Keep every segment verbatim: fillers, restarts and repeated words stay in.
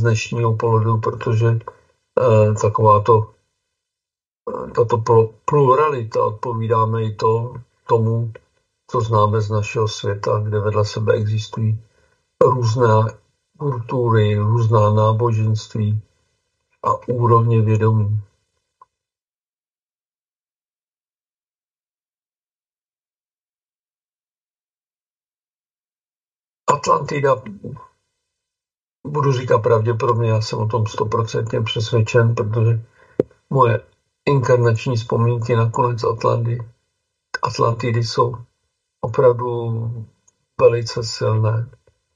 dnešního pohledu, protože eh, taková to, tato pluralita odpovídáme i to, tomu, co známe z našeho světa, kde vedle sebe existují různé kultury, různá náboženství a úrovně vědomí. Atlantida, budu říkat pravděpodobně, já jsem o tom stoprocentně přesvědčen, protože moje inkarnační vzpomínky na konec Atlanty, Atlantidy jsou opravdu velice silné.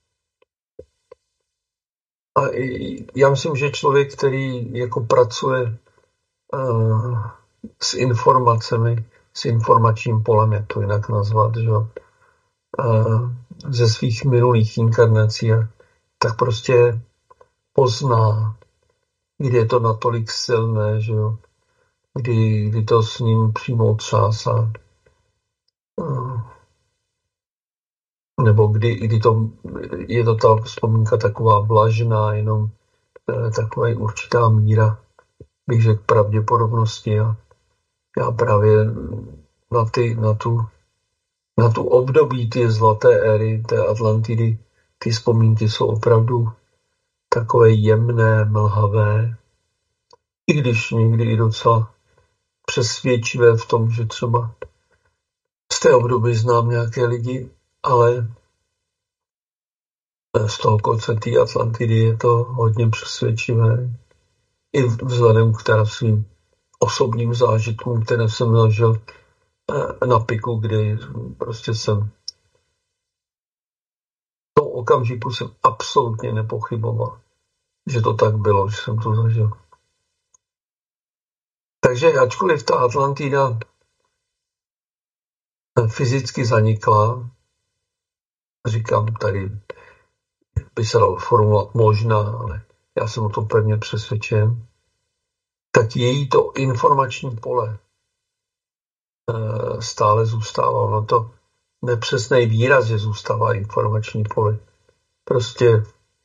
A já myslím, že člověk, který jako pracuje uh, s informacemi, s informačním polem, jak to jinak nazvat, že? Uh, ze svých minulých inkarnací, tak prostě pozná, kdy je to natolik silné, že jo? Kdy, kdy to s ním přímo třásá. Uh, nebo kdy, kdy to, je to ta vzpomínka taková vlažná, jenom uh, taková určitá míra, bych řekl, pravděpodobnosti. A já právě na, ty, na, tu, na tu období ty zlaté éry, té Atlantidy, ty vzpomínky jsou opravdu takové jemné, mlhavé, i když někdy i docela přesvědčivé v tom, že třeba z té období znám nějaké lidi, ale z toho konce té Atlantidy je to hodně přesvědčivé. I vzhledem k teda svým osobním zážitkům, které jsem zažil na piku, kdy prostě jsem v tom okamžiku jsem absolutně nepochyboval, že to tak bylo, že jsem to zažil. Takže ačkoliv ta Atlantida fyzicky zanikla, říkám tady, by se dalo formulovat možná, ale já jsem o tom pevně přesvědčen, tak její to informační pole stále zůstává. Ono to nepřesný výraz, že zůstává informační pole. Prostě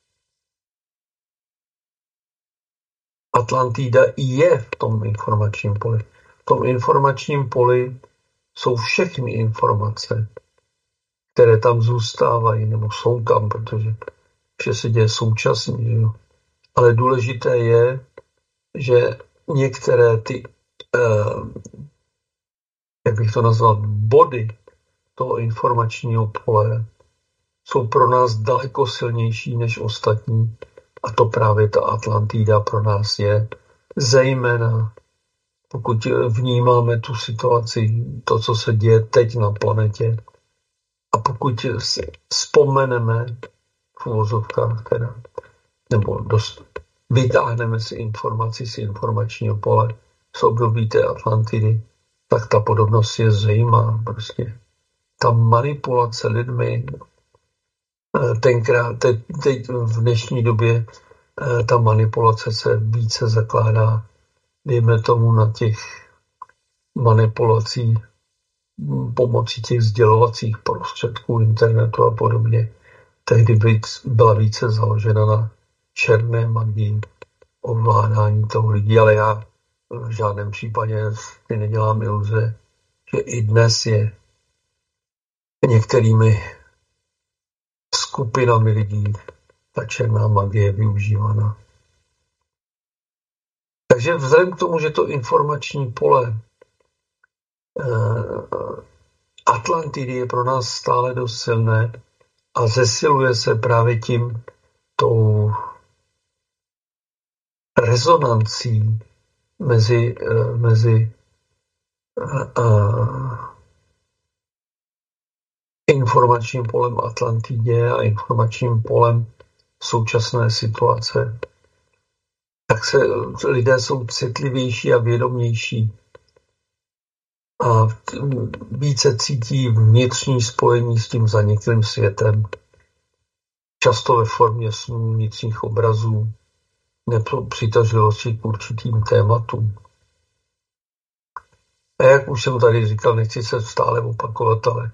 Atlantida je v tom informačním poli. V tom informačním poli jsou všechny informace, které tam zůstávají, nebo jsou tam, protože vše se děje současně. Že jo? Ale důležité je, že některé ty, eh, jak bych to nazval, body toho informačního pole jsou pro nás daleko silnější než ostatní. A to právě ta Atlantida pro nás je. Zejména pokud vnímáme tu situaci, to, co se děje teď na planetě. A pokud si vzpomeneme v uvozovkách teda, nebo dost, vytáhneme si informaci z informačního pole z období té Atlantidy, tak ta podobnost je zřejmá. Prostě ta manipulace lidmi, tenkrát, teď, teď v dnešní době ta manipulace se více zakládá, dejme tomu, na těch manipulací pomocí těch sdělovacích prostředků, internetu a podobně. Tehdy byla více založena na černé magii, ovládání toho lidí, ale já v žádném případě si nedělám iluze, že i dnes je některými skupinami lidí ta černá magie využívána. Takže vzhledem k tomu, že to informační pole Atlantidy je pro nás stále dost silné a zesiluje se právě tím tou rezonancí mezi, mezi a, informačním polem Atlantidě a informačním polem současné situace, tak se lidé jsou citlivější a vědomější a více cítí vnitřní spojení s tím zaniklým světem, často ve formě snů, vnitřních obrazů nebo přitažlivosti k určitým tématům. A jak už jsem tady říkal, nechci se stále opakovat, ale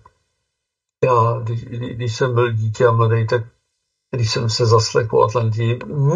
já, když, když jsem byl dítě a mladý, tak když jsem se zaslechl o Atlantidě,